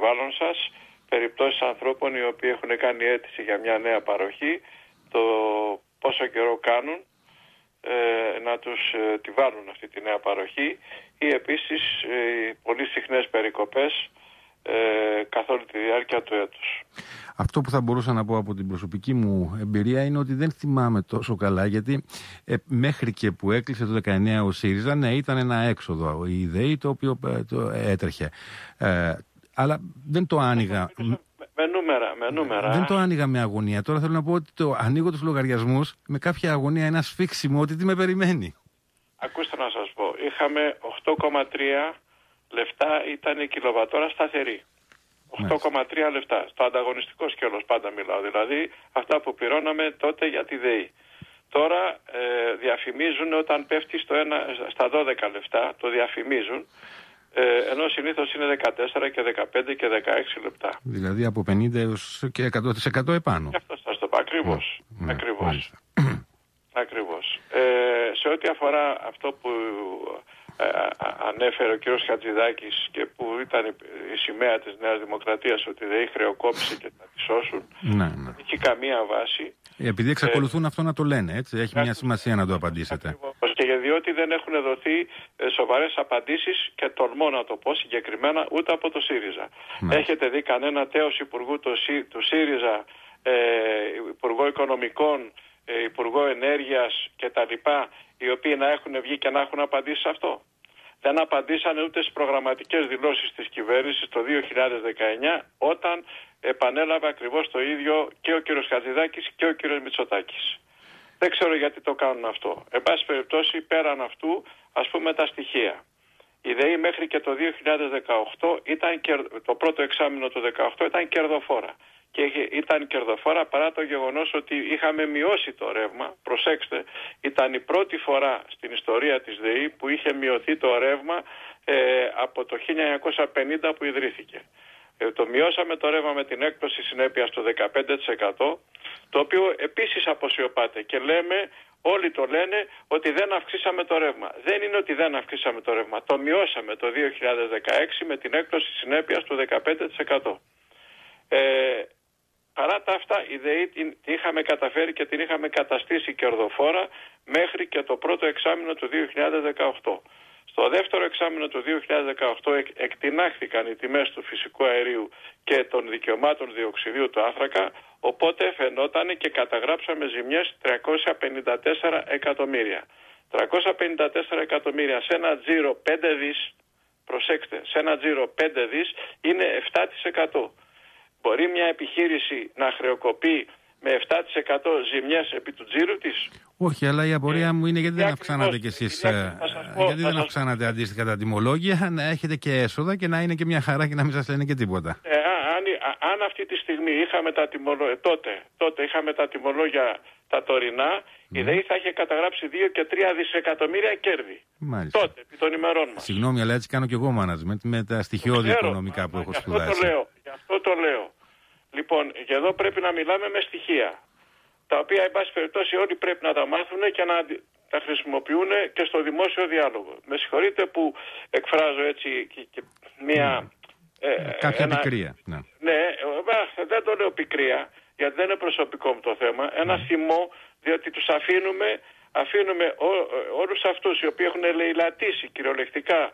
περιβάλλον σας περιπτώσεις ανθρώπων οι οποίοι έχουν κάνει αίτηση για μια νέα παροχή, το πόσο καιρό κάνουν να τους τη βάλουν αυτή τη νέα παροχή, ή επίσης πολύ συχνές περικοπές καθ' όλη τη διάρκεια του έτους. Αυτό που θα μπορούσα να πω από την προσωπική μου εμπειρία είναι ότι δεν θυμάμαι τόσο καλά, γιατί μέχρι και που έκλεισε το 19 ο ΣΥΡΙΖΑ, ναι, ήταν ένα έξοδο η ΔΕΗ το οποίο το έτρεχε. Αλλά δεν το άνοιγα. Με νούμερα. Δεν το άνοιγα με αγωνία. Τώρα θέλω να πω ότι το ανοίγω τους λογαριασμούς με κάποια αγωνία, ένα σφίξιμο ότι τι με περιμένει. Ακούστε να σας πω. Είχαμε 8,3 λεφτά, ήταν η κιλοβατόρα σταθερή. 8,3 λεφτά. Στο ανταγωνιστικό σκέλος πάντα μιλάω. Δηλαδή αυτά που πληρώναμε τότε για τη ΔΕΗ. Τώρα διαφημίζουν όταν πέφτει στα 12 λεφτά, το διαφημίζουν. Ενώ συνήθως είναι 14 και 15 και 16 λεπτά. Δηλαδή από 50 έως και 100% επάνω. Γι' αυτό σας το πω. Ακριβώς. Σε ό,τι αφορά αυτό που ανέφερε ο κ. Χατζηδάκης και που ήταν η σημαία της Νέας Δημοκρατίας, ότι δεν χρεοκόπησε και θα τη σώσουν, δεν έχει καμία βάση. Επειδή εξακολουθούν αυτό να το λένε, έτσι, έχει μια σημασία να το απαντήσετε. Ακριβώς. Και διότι δεν έχουν δοθεί σοβαρές απαντήσεις, και τολμώ να το πω συγκεκριμένα, ούτε από το ΣΥΡΙΖΑ. Έχετε δει κανένα τέος υπουργού του ΣΥΡΙΖΑ, υπουργό Οικονομικών, υπουργό Ενέργειας κτλ., οι οποίοι να έχουν βγει και να έχουν απαντήσει σε αυτό? Δεν απαντήσανε ούτε στις προγραμματικές δηλώσεις της κυβέρνησης το 2019, όταν επανέλαβε ακριβώς το ίδιο και ο κύριος Χατζηδάκης και ο κύριος Μητσοτάκης. Δεν ξέρω γιατί το κάνουν αυτό. Εν πάση περιπτώσει, πέραν αυτού, ας πούμε τα στοιχεία. Η ΔΕΗ μέχρι και το 2018, το πρώτο εξάμηνο του 2018 ήταν κερδοφόρα. Και ήταν κερδοφόρα παρά το γεγονός ότι είχαμε μειώσει το ρεύμα. Προσέξτε, ήταν η πρώτη φορά στην ιστορία της ΔΕΗ που είχε μειωθεί το ρεύμα από το 1950 που ιδρύθηκε. Το μειώσαμε το ρεύμα με την έκπτωση συνέπειας του 15%, το οποίο επίσης αποσιωπάται και όλοι το λένε ότι δεν αυξήσαμε το ρεύμα. Δεν είναι ότι δεν αυξήσαμε το ρεύμα. Το μειώσαμε το 2016 με την έκπτωση συνέπειας του 15%. Παρά τα αυτά, η ΔΕΗ την είχαμε καταφέρει και την είχαμε καταστήσει κερδοφόρα μέχρι και το πρώτο εξάμηνο του 2018. Στο δεύτερο εξάμηνο του 2018 εκτινάχθηκαν οι τιμές του φυσικού αερίου και των δικαιωμάτων διοξιδίου του άνθρακα, οπότε φαινόταν και καταγράψαμε ζημιές 354 εκατομμύρια. 354 εκατομμύρια σε ένα τζίρο 5 δις, προσέξτε, σε ένα τζίρο 5 δις είναι 7%. Μπορεί μια επιχείρηση να χρεοκοπεί με 7% ζημιές επί του τζίρου της? Όχι, αλλά η απορία μου είναι γιατί δεν αυξάνατε κι εσείς, γιατί δεν αυξάνατε αντίστοιχα τα τιμολόγια, να έχετε και έσοδα και να είναι και μια χαρά και να μην σας λένε και τίποτα. Αν αυτή τη στιγμή είχαμε τα τιμολόγια, τότε είχαμε τα τιμολόγια τα τωρινά, η ΔΕΗ θα είχε καταγράψει 2 και 3 δισεκατομμύρια κέρδη. Μάλιστα. Τότε, επί των ημερών μας. Συγγνώμη, αλλά έτσι κάνω κι εγώ management με τα στοιχειώδη οικονομικά που έχω σπουδάσει. Γι' αυτό το λέω. Λοιπόν, και εδώ πρέπει να μιλάμε με στοιχεία, τα οποία, εν πάση περιπτώσει, όλοι πρέπει να τα μάθουν και να τα χρησιμοποιούν και στο δημόσιο διάλογο. Με συγχωρείτε που εκφράζω έτσι και μία... κάποια πικρία. Ναι, δεν το λέω πικρία, γιατί δεν είναι προσωπικό μου το θέμα. Ένα θυμό, διότι τους αφήνουμε όλους αυτούς οι οποίοι έχουν λαιλατήσει κυριολεκτικά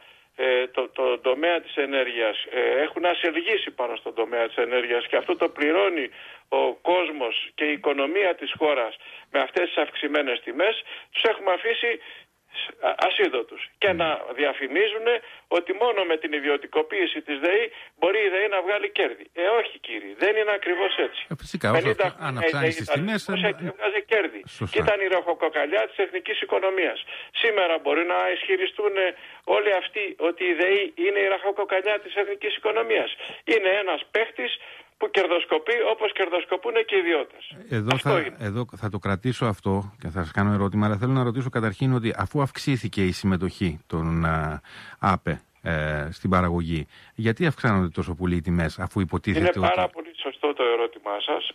το τομέα της ενέργειας, έχουν ασελγήσει πάνω στον τομέα της ενέργειας, και αυτό το πληρώνει ο κόσμος και η οικονομία της χώρας με αυτές τις αυξημένες τιμές. Τους έχουμε αφήσει ασίδωτους και να διαφημίζουν ότι μόνο με την ιδιωτικοποίηση της ΔΕΗ μπορεί η ΔΕΗ να βγάλει κέρδη. Όχι, κύριοι, δεν είναι ακριβώς έτσι. Φυσικά, αν αυξάνει τις τιμές έβγαζε κέρδη. Και ήταν η ραχοκοκαλιά της εθνικής οικονομίας. Σήμερα μπορεί να ισχυριστούν όλοι αυτοί ότι η ΔΕΗ είναι η ραχοκοκαλιά της εθνικής οικονομίας. Είναι ένας παίχτης που κερδοσκοπεί όπως κερδοσκοπούν και οι ιδιώτες. Εδώ θα το κρατήσω αυτό και θα σας κάνω ερώτημα, αλλά θέλω να ρωτήσω καταρχήν ότι αφού αυξήθηκε η συμμετοχή των ΑΠΕ στην παραγωγή, γιατί αυξάνονται τόσο πολύ οι τιμές, αφού υποτίθεται Είναι πάρα πολύ σωστό το ερώτημά σας.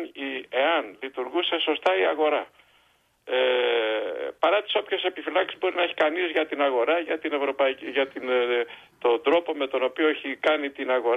Εάν λειτουργούσε σωστά η αγορά, παρά τις όποιες επιφυλάξεις μπορεί να έχει κανείς για την αγορά, για τον τρόπο με τον οποίο έχει κάνει την αγορά